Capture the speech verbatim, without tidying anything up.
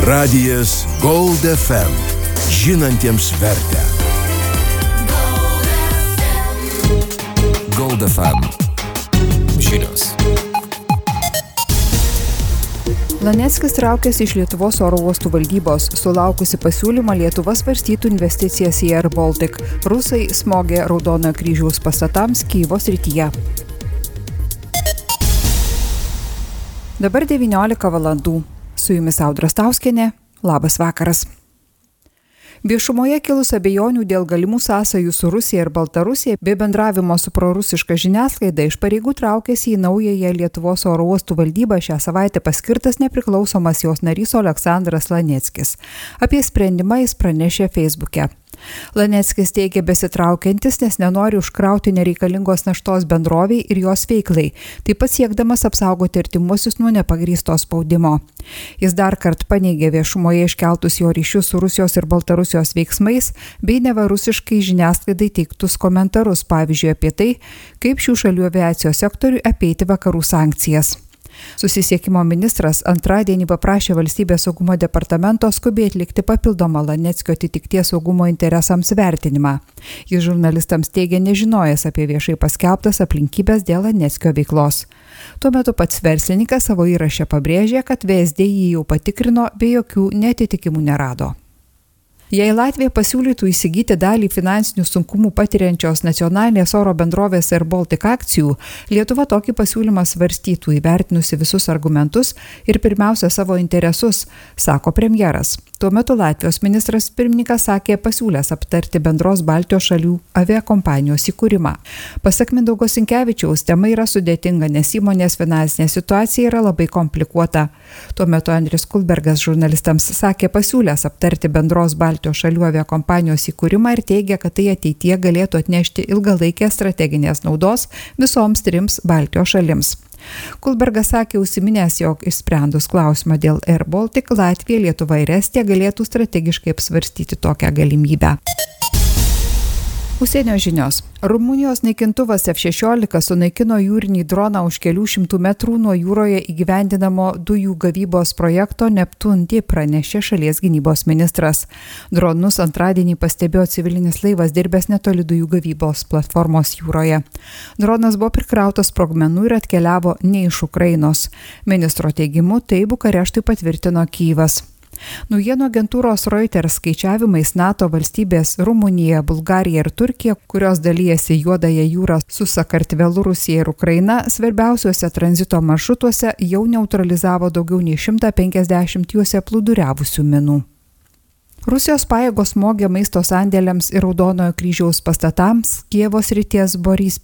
Radijas Gold F M. Žinantiems vertę. Gold F M. Žinios. Laneckis traukiasi iš Lietuvos oro uostų valdybos. Sulaukusi pasiūlymą, Lietuva svarstytų investicijas į Air Baltic. Rusai smogė Raudonojo kryžiaus pastatams Kyjivo srityje. Dabar devyniolika valandų. Su jumis Audra Stauskienė. Labas vakaras. Viešumoje kilus abejonių dėl galimų sąsajų su Rusija ir Baltarusija bei bendravimo su prorusiška žiniasklaida iš pareigų traukėsi į naująją Lietuvos oro uostų valdybą šią savaitę paskirtas nepriklausomas jos narys Oleksandras Laneckis. Apie sprendimą jis pranešė Facebook'e. Laneckis teigia besitraukiantis, nes nenori užkrauti nereikalingos naštos bendroviai ir jos veiklai, taip pat siekdamas apsaugoti artimuosius nuo nepagrįsto spaudimo. Jis dar kart paneigė viešumoje iškeltus jo ryšius su Rusijos ir Baltarusijos veiksmais bei neva rusiškai žiniasklaidai teiktus komentarus, pavyzdžiui apie tai, kaip šių šalių aviacijos sektoriui apeiti vakarų sankcijas. Susisiekimo ministras antradienį paprašė Valstybės saugumo departamento skubiai atlikti papildomą Laneckio atitikties saugumo interesams vertinimą. Jis žurnalistams teigė nežinojęs apie viešai paskelbtas aplinkybės dėl Laneckio veiklos. Tuo metu pats verslininkas savo įraše pabrėžė, kad V S D jį jau patikrino bei jokių neatitikimų nerado. Jei Latvija pasiūlytų įsigyti dalį finansinių sunkumų patiriančios nacionalinės oro bendrovės Air Baltic akcijų, Lietuva tokį pasiūlymą svarstytų įvertinusi visus argumentus ir pirmiausia savo interesus, sako premjeras. Tuo metu Latvijos ministras pirmininkas sakė pasiūlęs aptarti bendros Baltijos šalių aviakompanijos įkūrimą. Pasak Mindaugo Sinkevičiaus, tema yra sudėtinga, nes įmonės finansinė situacija yra labai komplikuota. Tuo metu Andris Kulbergas žurnalistams sakė pasiūlęs aptarti bendros Baltijos Baltijos šalių aviakompanijos įkūrimą ir teigia, kad tai ateityje galėtų atnešti ilgalaikės strateginės naudos visoms trims Baltijos šalims. Kulbergas sakė užsiminęs, jog išsprendus klausimą dėl Air Baltic, Latvija, Lietuva ir Estija galėtų strategiškai apsvarstyti tokią galimybę. Užsienio žinios. Rumunijos naikintuvas F šešiolika sunaikino jūrinį droną už kelių šimtų metrų nuo jūroje įgyvendinamo dujų gavybos projekto Neptun-D, pranešė šalies gynybos ministras. Dronus antradienį pastebėjo civilinis laivas dirbęs netoli dujų gavybos platformos jūroje. Dronas buvo prikrautas sprogmenų ir atkeliavo ne iš Ukrainos. Ministro teigimu, tai Bukareštui patvirtino Kyjivas. Naujienų agentūros Reuters skaičiavimais NATO valstybės Rumunija, Bulgarija ir Turkija, kurios dalijasi Juodąją jūrą su Sakartvelu, Rusija ir Ukraina, svarbiausiuose tranzito maršrutuose jau neutralizavo daugiau nei šimtą penkiasdešimt juose plūduriavusių minų. Rusijos pajėgos smogė maisto sandėliams ir Raudonojo kryžiaus pastatams Kyjivo srities Boris